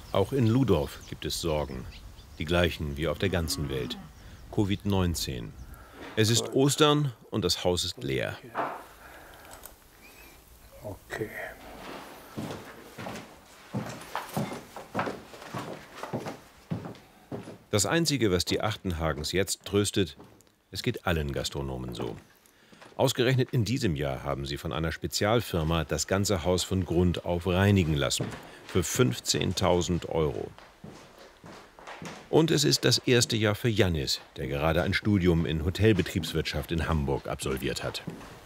Auch in Ludorf gibt es Sorgen. Die gleichen wie auf der ganzen Welt. Covid-19. Es ist Ostern und das Haus ist leer. Okay. Das Einzige, was die Achtenhagens jetzt tröstet, es geht allen Gastronomen so. Ausgerechnet in diesem Jahr haben sie von einer Spezialfirma das ganze Haus von Grund auf reinigen lassen. Für 15.000 €. Und es ist das erste Jahr für Jannis, der gerade ein Studium in Hotelbetriebswirtschaft in Hamburg absolviert hat.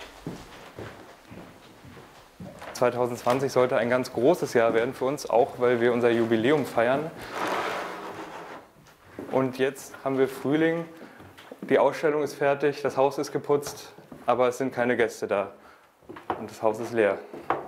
2020 sollte ein ganz großes Jahr werden für uns, auch weil wir unser Jubiläum feiern. Und jetzt haben wir Frühling, die Ausstellung ist fertig, das Haus ist geputzt, aber es sind keine Gäste da und das Haus ist leer.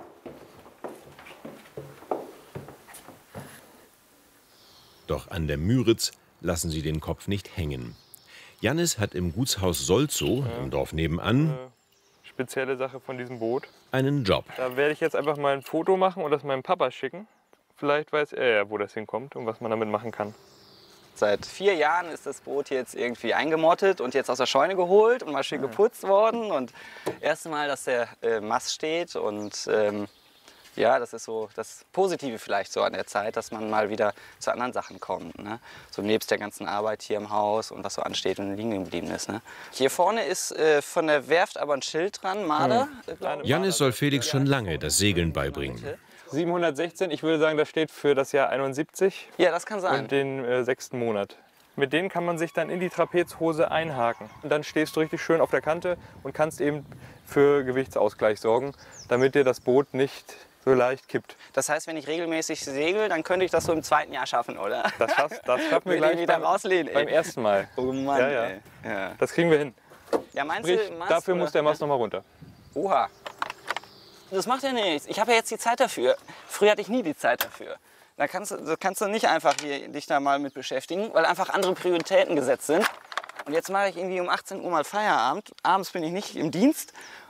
Doch an der Müritz lassen sie den Kopf nicht hängen. Jannis hat im Gutshaus Solzow, im Dorf nebenan, Spezielle Sache von diesem Boot. einen Job. Da werde ich jetzt einfach mal ein Foto machen und das meinem Papa schicken. Vielleicht weiß er ja, wo das hinkommt und was man damit machen kann. Seit 4 Jahren ist das Boot jetzt irgendwie eingemottet und jetzt aus der Scheune geholt und mal schön geputzt worden. Und erste Mal, dass der Mast steht. Und ja, das ist so das Positive vielleicht so an der Zeit, dass man mal wieder zu anderen Sachen kommt. Ne? So nebst der ganzen Arbeit hier im Haus und was so ansteht und liegen geblieben ist. Ne? Hier vorne ist von der Werft aber ein Schild dran, Marder. Jannis soll Felix schon lange das Segeln beibringen. 716, ich würde sagen, das steht für das Jahr 71. Ja, das kann sein. Und den 6. Monat. Mit denen kann man sich dann in die Trapezhose einhaken. Und dann stehst du richtig schön auf der Kante und kannst eben für Gewichtsausgleich sorgen, damit dir das Boot nicht so leicht kippt. Das heißt, wenn ich regelmäßig segel, dann könnte ich das so im 2. Jahr schaffen, oder? Das schaffen wir gleich wieder rauslehnen, beim ersten Mal. Oh Mann, ja. ey. Ja. Das kriegen wir hin. Ja, meinst Sprich, du, dafür muss der Mast noch mal runter. Oha. Das macht ja nichts. Ich habe ja jetzt die Zeit dafür. Früher hatte ich nie die Zeit dafür. Da kannst du nicht einfach dich da mal mit beschäftigen, weil einfach andere Prioritäten gesetzt sind. Und jetzt mache ich irgendwie um 18 Uhr mal Feierabend. Abends bin ich nicht im Dienst